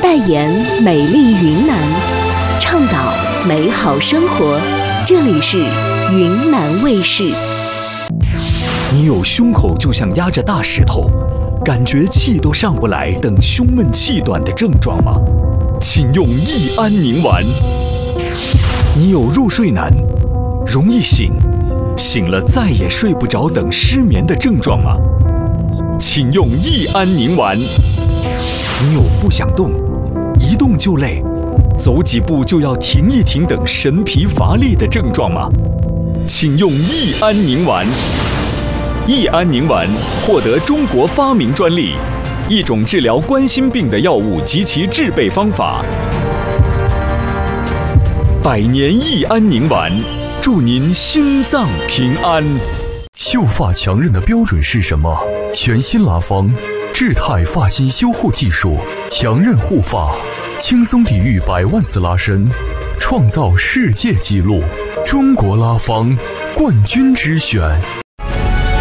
代言美丽云南，倡导美好生活。这里是云南卫视。 你有胸口就像压着大石头，感觉气都上不来等胸闷气短的症状吗？请用益安宁丸。你有入睡难，容易醒，醒了再也睡不着等失眠的症状吗？请用益安宁丸。你有不想动，一动就累，走几步就要停一停等神疲乏力的症状吗？请用益安宁丸。益安宁丸获得中国发明专利，一种治疗冠心病的药物及其制备方法。100年益安宁丸，祝您心脏平安。 秀发强韧的标准是什么？全新拉芳智泰发型修护技术，强韧护发，轻松抵御100万次拉伸，创造世界纪录。中国拉芳冠军之选。